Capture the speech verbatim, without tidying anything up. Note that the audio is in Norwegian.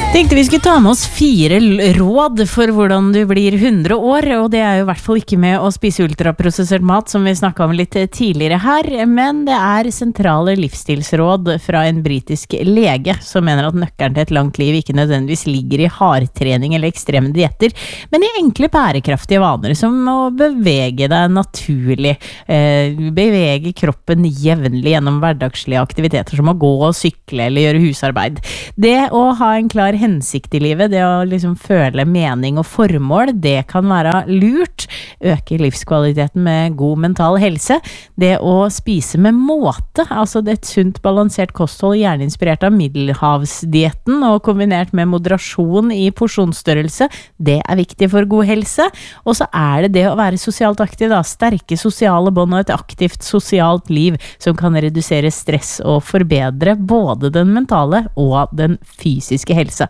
Tenkte vi skulle ta med oss fire råd for hvordan du blir hundre år, og det er jo i hvert fall ikke med å spise ultraprosessert mat, som vi snakket om litt tidligere her, men det er sentrale livsstilsråd fra en britisk lege som mener at nøkkelen til et langt liv ikke nødvendigvis ligger i hardtrening eller ekstreme dietter, men i enkle bærekraftige vaner som å bevege deg naturlig, eh, bevege kroppen jevnlig gjennom hverdagslige aktiviteter som å gå og sykle eller gjøre husarbeid. Det å ha en klar hensikt i livet, det å liksom føle mening og formål, det kan være lurt, øke livskvaliteten med god mental helse, det å spise med måte, altså det er et sunt balansert kosthold, gjerne inspirert av middelhavsdietten og kombinert med moderasjon i porsjonsstørrelse, det er viktig for god helse, og så er det det å være sosialt aktiv, da, sterke sosiale bånd og et aktivt sosialt liv som kan redusere stress og forbedre både den mentale og den fysiske helse.